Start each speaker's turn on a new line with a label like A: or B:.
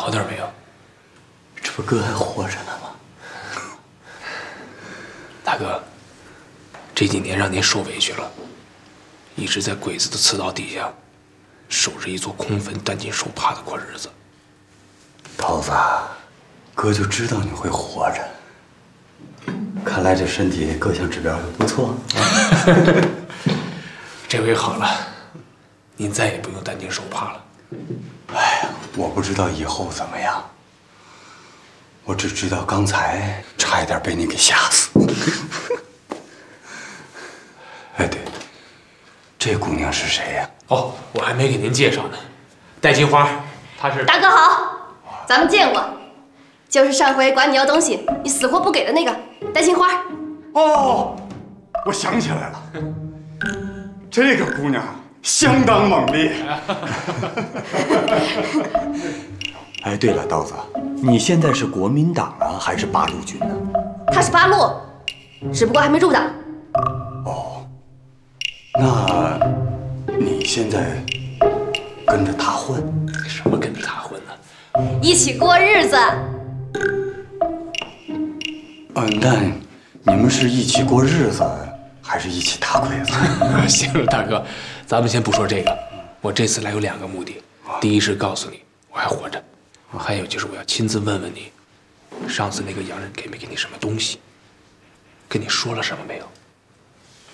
A: 好点没有？
B: 这不哥还活着呢吗？
A: 大哥，这几年让您受委屈了，一直在鬼子的刺刀底下，守着一座空坟，担惊受怕的过日子。
B: 桃子，哥就知道你会活着。看来这身体各项指标都不错。
A: 这回好了，您再也不用担惊受怕了。
B: 哎呀，我不知道以后怎么样，我只知道刚才差一点被你给吓死。哎，对，这姑娘是谁呀？
A: 哦，我还没给您介绍呢，戴金花，她是
C: 大哥好，咱们见过，就是上回管你要东西，你死活不给的那个戴金花。
D: 哦，我想起来了，这个姑娘相当猛烈。
B: 哎，对了，刀子，你现在是国民党啊，还是八路军呢？
C: 他是八路，只不过还没入党。
B: 哦，那你现在跟着他混？
A: 什么跟着他混呢？
C: 一起过日子。
B: 那你们是一起过日子，还是一起打鬼子？
A: 行了，大哥，咱们先不说这个。我这次来有2个目的，第一是告诉你我还活着，还有就是我要亲自问问你，上次那个洋人给没给你什么东西，跟你说了什么没有？